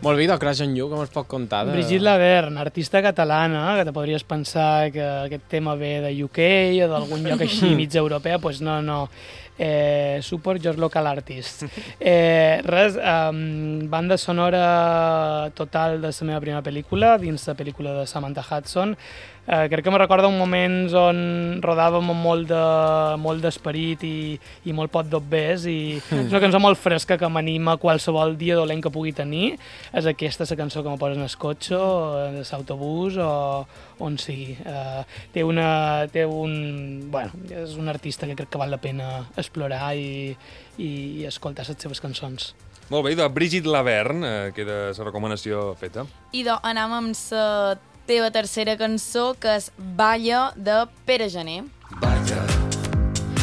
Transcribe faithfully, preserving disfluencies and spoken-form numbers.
Molt bé, de Crash on You, com es pot contar? De... Brigitte Laverne, artista catalana, que te podries pensar que aquest tema ve de U K o d'algun lloc així mig europeu, doncs no, no. Eh, support your local artist. Eh, res, um, banda sonora total de la meva primera pel·lícula, dins la pel·lícula de Samantha Hudson. Eh, crec que me recorda un moments on rodàvem amb molt de, molt d'esperit i, i molt pot d'obvers i és una cançó molt fresca que m'anima qualsevol dia dolent que pugui tenir. És aquesta la cançó que me posen al cotxe, en l'autobús o on sigui. Eh, té una, té un, bueno, és un artista que crec que val la pena explorar i, i, i escoltar les seves cançons. Molt bé, i de Brigitte Laverne eh, queda la recomanació feta. I de, anem amb la teva tercera cançó, que és Balla, de Pere Gené.